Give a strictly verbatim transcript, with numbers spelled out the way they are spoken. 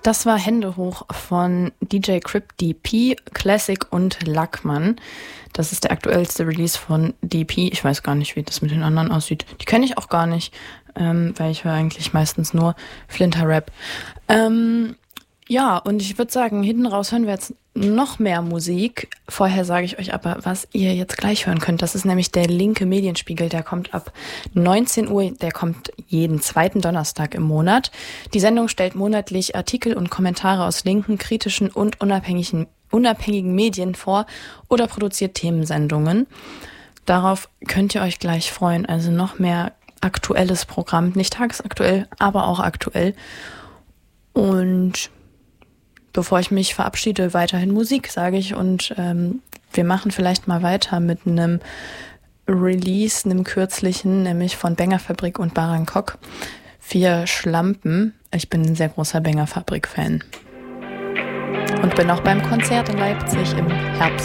Das war Hände hoch von D J Crypt D P, Classic und Lackmann. Das ist der aktuellste Release von D P. Ich weiß gar nicht, wie das mit den anderen aussieht. Die kenne ich auch gar nicht, ähm, weil ich höre eigentlich meistens nur Flinter-Rap. Ähm, ja, und ich würde sagen, hinten raus hören wir jetzt noch mehr Musik. Vorher sage ich euch aber, was ihr jetzt gleich hören könnt. Das ist nämlich der linke Medienspiegel. Der kommt ab neunzehn Uhr. Der kommt jeden zweiten Donnerstag im Monat. Die Sendung stellt monatlich Artikel und Kommentare aus linken, kritischen und unabhängigen, unabhängigen Medien vor oder produziert Themensendungen. Darauf könnt ihr euch gleich freuen. Also noch mehr aktuelles Programm. Nicht tagesaktuell, aber auch aktuell. Und bevor ich mich verabschiede, weiterhin Musik, sage ich. Und ähm, wir machen vielleicht mal weiter mit einem Release, einem kürzlichen, nämlich von Bengerfabrik und Barankok. Vier Schlampen. Ich bin ein sehr großer Bengerfabrik-Fan. Und bin auch beim Konzert in Leipzig im Herbst.